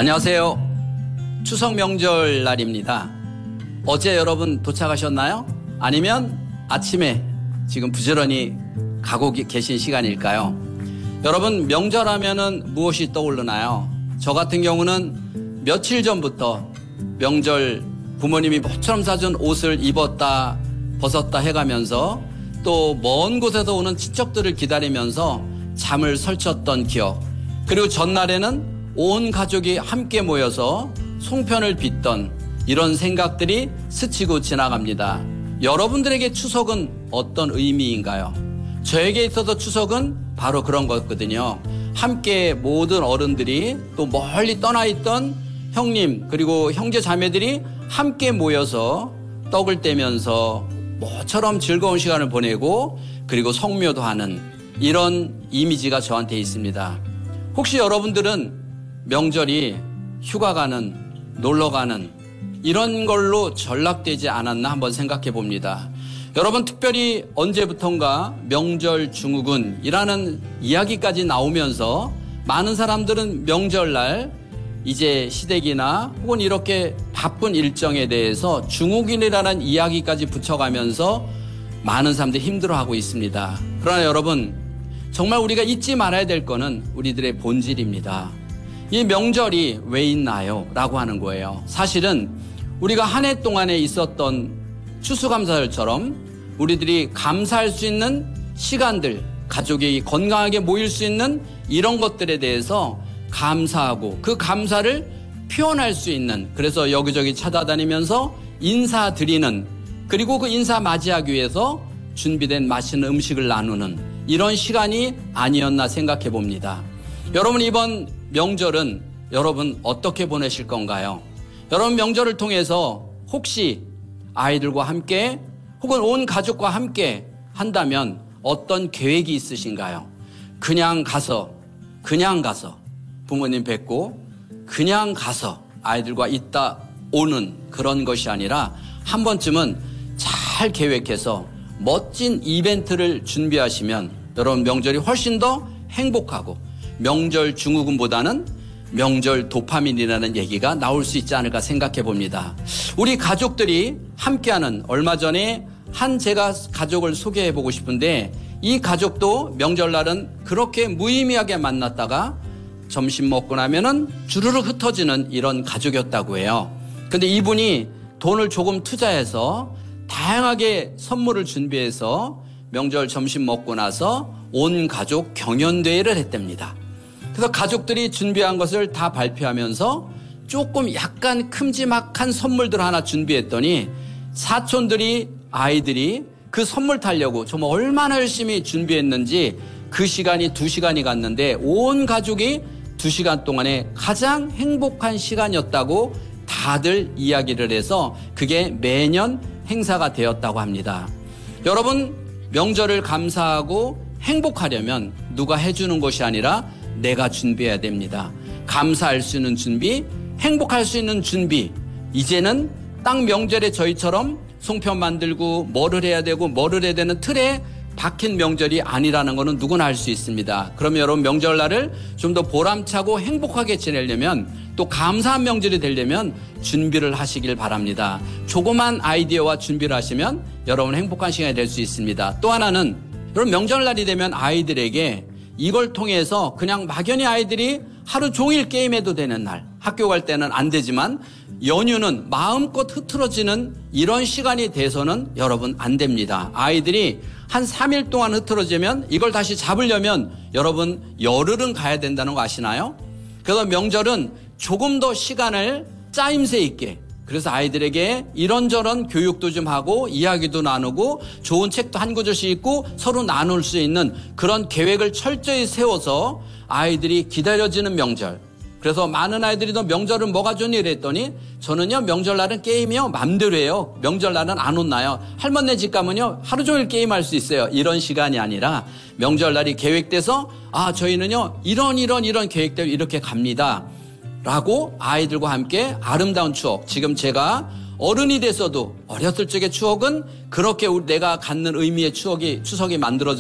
안녕하세요. 추석 명절 날입니다. 어제 여러분 도착하셨나요? 아니면 아침에 지금 부지런히 가고 계신 시간일까요? 여러분, 명절하면은 무엇이 떠오르나요? 저 같은 경우는 며칠 전부터 명절 부모님이 모처럼 사준 옷을 입었다 벗었다 해가면서 또 먼 곳에서 오는 친척들을 기다리면서 잠을 설쳤던 기억, 그리고 전날에는 온 가족이 함께 모여서 송편을 빚던 이런 생각들이 스치고 지나갑니다. 여러분들에게 추석은 어떤 의미인가요? 저에게 있어서 추석은 바로 그런 거거든요. 함께 모든 어른들이 또 멀리 떠나 있던 형님 그리고 형제 자매들이 함께 모여서 떡을 떼면서 모처럼 즐거운 시간을 보내고 그리고 성묘도 하는 이런 이미지가 저한테 있습니다. 혹시 여러분들은 명절이 휴가 가는, 놀러 가는 이런 걸로 전락되지 않았나 한번 생각해 봅니다. 여러분, 특별히 언제부턴가 명절 증후군이라는 이야기까지 나오면서 많은 사람들은 명절날 이제 시댁이나 혹은 이렇게 바쁜 일정에 대해서 증후군이라는 이야기까지 붙여가면서 많은 사람들이 힘들어하고 있습니다. 그러나 여러분, 정말 우리가 잊지 말아야 될 거는 우리들의 본질입니다. 이 명절이 왜 있나요? 라고 하는 거예요. 사실은 우리가 한 해 동안에 있었던 추수감사절처럼 우리들이 감사할 수 있는 시간들, 가족이 건강하게 모일 수 있는 이런 것들에 대해서 감사하고 그 감사를 표현할 수 있는, 그래서 여기저기 찾아다니면서 인사드리는, 그리고 그 인사 맞이하기 위해서 준비된 맛있는 음식을 나누는 이런 시간이 아니었나 생각해 봅니다. 여러분, 이번 명절은 여러분 어떻게 보내실 건가요? 여러분, 명절을 통해서 혹시 아이들과 함께 혹은 온 가족과 함께 한다면 어떤 계획이 있으신가요? 그냥 가서 부모님 뵙고 그냥 가서 아이들과 있다 오는 그런 것이 아니라 한 번쯤은 잘 계획해서 멋진 이벤트를 준비하시면 여러분 명절이 훨씬 더 행복하고 명절 증후군보다는 명절 도파민이라는 얘기가 나올 수 있지 않을까 생각해 봅니다. 우리 가족들이 함께하는, 얼마 전에 제가 가족을 소개해 보고 싶은데 이 가족도 명절날은 그렇게 무의미하게 만났다가 점심 먹고 나면은 주르륵 흩어지는 이런 가족이었다고 해요. 근데 이분이 돈을 조금 투자해서 다양하게 선물을 준비해서 명절 점심 먹고 나서 온 가족 경연대회를 했답니다. 그래서 가족들이 준비한 것을 다 발표하면서 조금 약간 큼지막한 선물들 하나 준비했더니 사촌들이, 아이들이 그 선물 타려고 정말 얼마나 열심히 준비했는지 그 시간이 2시간이 갔는데 온 가족이 2시간 동안에 가장 행복한 시간이었다고 다들 이야기를 해서 그게 매년 행사가 되었다고 합니다. 여러분, 명절을 감사하고 행복하려면 누가 해주는 것이 아니라 내가 준비해야 됩니다. 감사할 수 있는 준비, 행복할 수 있는 준비. 이제는 딱 명절에 저희처럼 송편 만들고 뭐를 해야 되고 뭐를 해야 되는 틀에 박힌 명절이 아니라는 것은 누구나 알 수 있습니다. 그러면 여러분 명절날을 좀 더 보람차고 행복하게 지내려면, 또 감사한 명절이 되려면 준비를 하시길 바랍니다. 조그만 아이디어와 준비를 하시면 여러분 행복한 시간이 될 수 있습니다. 또 하나는 여러분 명절날이 되면 아이들에게 이걸 통해서 그냥 막연히 아이들이 하루 종일 게임해도 되는 날, 학교 갈 때는 안 되지만 연휴는 마음껏 흐트러지는 이런 시간이 돼서는 여러분 안 됩니다. 아이들이 한 3일 동안 흐트러지면 이걸 다시 잡으려면 여러분 열흘은 가야 된다는 거 아시나요? 그래서 명절은 조금 더 시간을 짜임새 있게, 그래서 아이들에게 이런저런 교육도 좀 하고 이야기도 나누고 좋은 책도 한 구절씩 읽고 서로 나눌 수 있는 그런 계획을 철저히 세워서 아이들이 기다려지는 명절. 그래서 많은 아이들이 너 명절은 뭐가 좋니 이랬더니 저는요 명절날은 게임이요 맘대로 해요. 명절날은 안 혼나요. 할머니 집 가면요 하루 종일 게임할 수 있어요. 이런 시간이 아니라 명절날이 계획돼서 저희는요 이런 계획대로 이렇게 갑니다 라고 아이들과 함께 아름다운 추억, 지금 제가 어른이 돼서도 어렸을 적의 추억은 그렇게 내가 갖는 의미의 추석이 만들어져